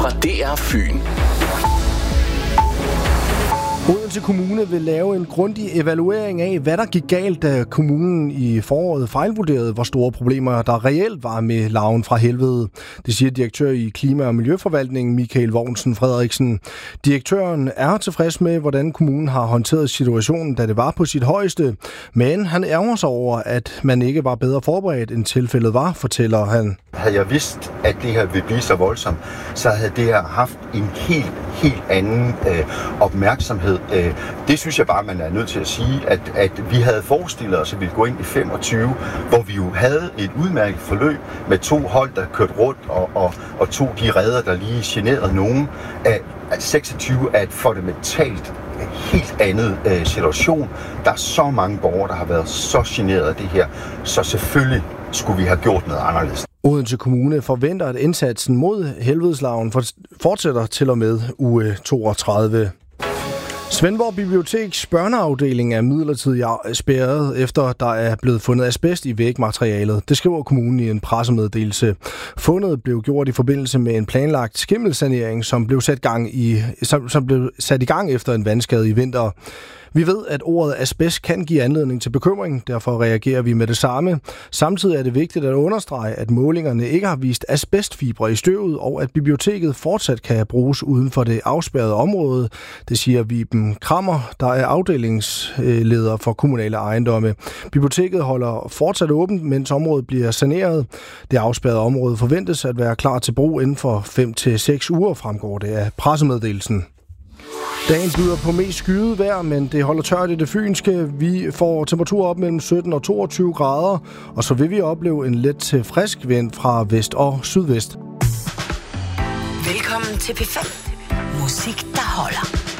fra DR Fyn. Odense Kommune vil lave en grundig evaluering af, hvad der gik galt, da kommunen i foråret fejlvurderede, hvor store problemer der reelt var med larven fra helvede. Det siger direktør i Klima- og Miljøforvaltningen, Michael Vognsen Frederiksen. Direktøren er tilfreds med, hvordan kommunen har håndteret situationen, da det var på sit højeste. Men han ærger sig over, at man ikke var bedre forberedt, end tilfældet var, fortæller han. Havde jeg vidst, at det her ville blive så voldsomt, så havde det her haft en helt anden opmærksomhed. Det synes jeg bare, man er nødt til at sige, at vi havde forestillet os, at vi ville gå ind i 25, hvor vi jo havde et udmærket forløb med 2 hold, der kørte rundt, og 2 de redder, der lige generede nogen. 26 er et fundamentalt helt andet situation. Der er så mange borgere, der har været så generet af det her, så selvfølgelig skulle vi have gjort noget anderledes. Odense Kommune forventer, at indsatsen mod helvedeslarven fortsætter til og med uge 32. Svendborg Biblioteks børneafdeling er midlertidigt spærret, efter der er blevet fundet asbest i vægmaterialet. Det skriver kommunen i en pressemeddelelse. Fundet blev gjort i forbindelse med en planlagt skimmelsanering, som blev sat i gang efter en vandskade i vinter. Vi ved, at ordet asbest kan give anledning til bekymring, derfor reagerer vi med det samme. Samtidig er det vigtigt at understrege, at målingerne ikke har vist asbestfibre i støvet, og at biblioteket fortsat kan bruges uden for det afspærrede område. Det siger Viben Krammer, der er afdelingsleder for kommunale ejendomme. Biblioteket holder fortsat åbent, mens området bliver saneret. Det afspærrede område forventes at være klar til brug inden for 5 til 6 uger, fremgår det af pressemeddelelsen. Dagen byder på mest skyet vejr, men det holder tørt i det fynske. Vi får temperaturer op mellem 17 og 22 grader, og så vil vi opleve en let til frisk vind fra vest og sydvest. Velkommen til P5. Musik, der holder.